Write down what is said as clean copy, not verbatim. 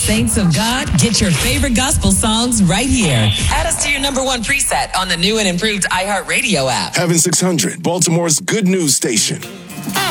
Saints of God, get your favorite gospel songs right here. Add us to your number one preset on the new and improved iHeartRadio app. Heaven 600, Baltimore's good news station.